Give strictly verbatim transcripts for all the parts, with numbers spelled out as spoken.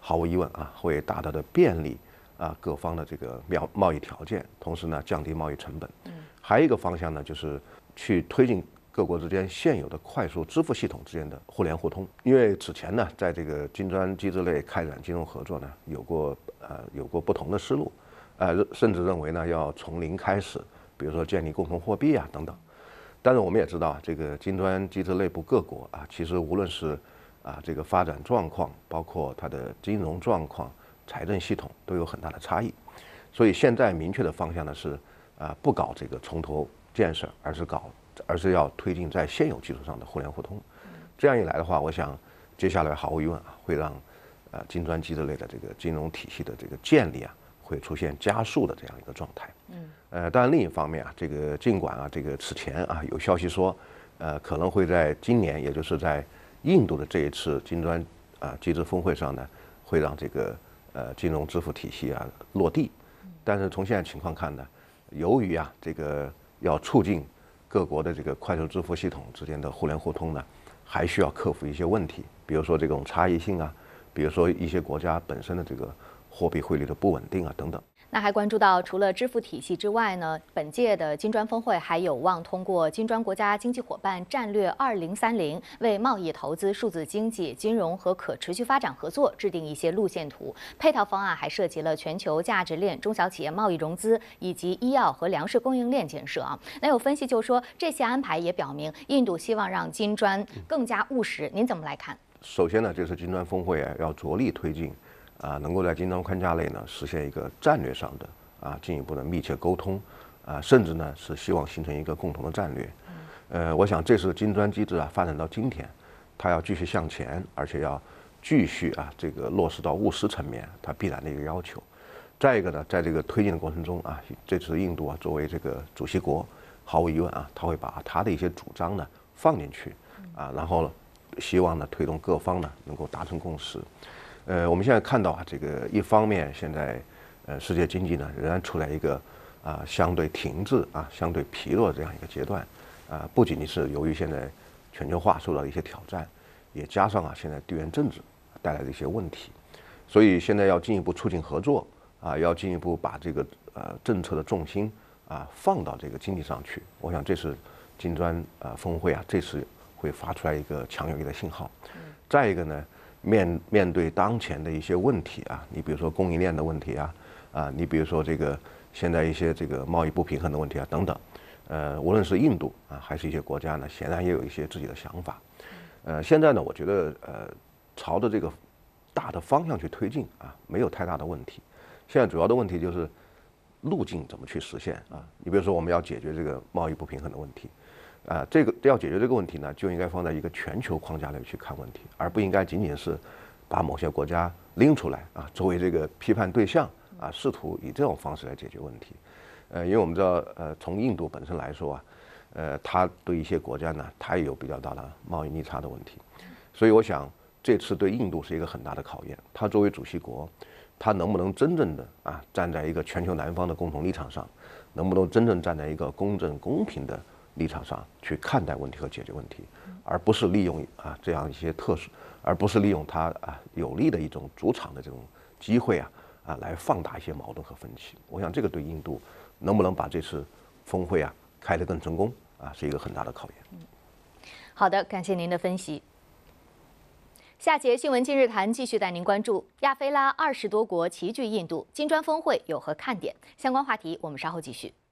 毫无疑问啊，会大大的便利啊各方的这个贸贸易条件，同时呢降低贸易成本。嗯，还有一个方向呢，就是去推进各国之间现有的快速支付系统之间的互联互通。因为此前呢，在这个金砖机制内开展金融合作呢，有过呃有过不同的思路，呃甚至认为呢要从零开始，比如说建立共同货币啊等等。但是我们也知道，这个金砖机制内部各国啊，其实无论是啊这个发展状况，包括它的金融状况、财政系统都有很大的差异。所以现在明确的方向呢是啊不搞这个从头建设，而是搞而是要推进在现有基础上的互联互通。这样一来的话，我想接下来毫无疑问啊，会让呃金砖机制类的这个金融体系的这个建立啊，会出现加速的这样一个状态。嗯，呃，当然另一方面啊，这个尽管啊，这个此前啊有消息说，呃，可能会在今年，也就是在印度的这一次金砖啊机制峰会上呢，会让这个呃金融支付体系啊落地。但是从现在情况看呢，由于啊这个要促进各国的这个快速支付系统之间的互联互通呢，还需要克服一些问题，比如说这种差异性啊，比如说一些国家本身的这个货币汇率的不稳定啊等等。 那还关注到，除了支付体系之外呢，本届的金砖峰会还有望通过金砖国家经济伙伴战略二零三零，为贸易、投资、数字经济、金融和可持续发展合作制定一些路线图。配套方案还涉及了全球价值链、中小企业贸易融资以及医药和粮食供应链建设啊。那有分析就说，这些安排也表明印度希望让金砖更加务实。您怎么来看？ 首先呢，这次金砖峰会啊，要着力推进。啊，能够在金砖框架内呢实现一个战略上的啊进一步的密切沟通，啊，甚至呢是希望形成一个共同的战略。呃，我想这是金砖机制啊发展到今天，它要继续向前，而且要继续啊这个落实到务实层面，它必然的一个要求。再一个呢，在这个推进的过程中啊，这次印度啊作为这个主席国，毫无疑问啊，他会把他的一些主张呢放进去啊，然后呢，希望呢推动各方呢能够达成共识。呃，我们现在看到啊，这个一方面现在，呃，世界经济呢仍然处在一个啊相对停滞啊、相对疲弱的这样一个阶段，啊，不仅仅是由于现在全球化受到的一些挑战，也加上啊现在地缘政治带来的一些问题，所以现在要进一步促进合作啊，要进一步把这个呃政策的重心啊放到这个经济上去。我想这是金砖啊峰会啊这次会发出来一个强有力的信号。再一个呢。面面对当前的一些问题啊，你比如说供应链的问题啊，啊，你比如说这个现在一些这个贸易不平衡的问题啊等等，呃，无论是印度啊，还是一些国家呢，显然也有一些自己的想法。呃，现在呢，我觉得呃，朝着这个大的方向去推进啊，没有太大的问题。现在主要的问题就是路径怎么去实现啊？你比如说我们要解决这个贸易不平衡的问题。啊，这个要解决这个问题呢，就应该放在一个全球框架内去看问题，而不应该仅仅是把某些国家拎出来啊，作为这个批判对象啊，试图以这种方式来解决问题。呃，因为我们知道，呃，从印度本身来说啊，呃，它对一些国家呢，它也有比较大的贸易逆差的问题，所以我想这次对印度是一个很大的考验。它作为主席国，它能不能真正的啊站在一个全球南方的共同立场上，能不能真正站在一个公正公平的立场上去看待问题和解决问题，而不是利用啊这样一些特殊，而不是利用它啊有利的一种主场的这种机会啊啊来放大一些矛盾和分歧。我想这个对印度能不能把这次峰会啊开得更成功啊是一个很大的考验。 嗯，好的，感谢您的分析。下节新闻今日谈继续带您关注亚非拉二十多国齐聚印度，金砖峰会有何看点？相关话题我们稍后继续。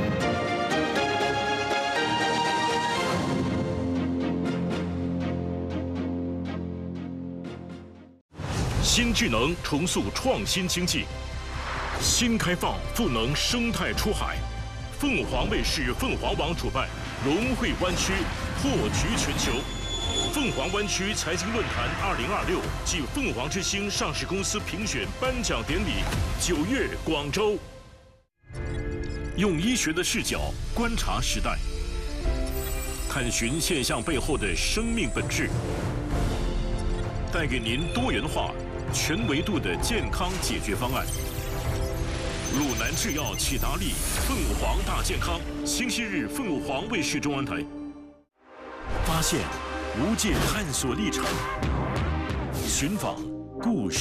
新智能重塑创新经济，新开放赋能生态出海。凤凰卫视凤凰网主办融汇湾区，破局全球。凤凰湾区财经论坛二零二六暨凤凰之星上市公司评选颁奖典礼，九月广州。用医学的视角观察时代，探寻现象背后的生命本质，带给您多元化、全维度的健康解决方案。鲁南制药启达利凤凰大健康，星期日凤凰卫视中文台。发现无界探索历程，寻访故事。